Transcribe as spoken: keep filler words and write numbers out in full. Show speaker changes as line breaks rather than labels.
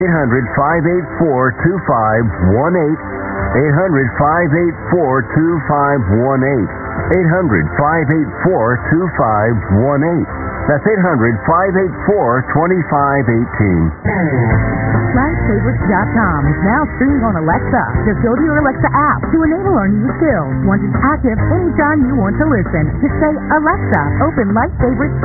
eight hundred, five eight four, two five one eight. eight hundred, five eight four, two five one eight. eight hundred, five eight four, two five one eight. That's eight hundred, five eight four, two five one eight.
Life Favorites dot com is now streaming on Alexa. Just go to your Alexa app to enable our new skills. Once it's active, anytime you want to listen, just say, Alexa, open Life Favorites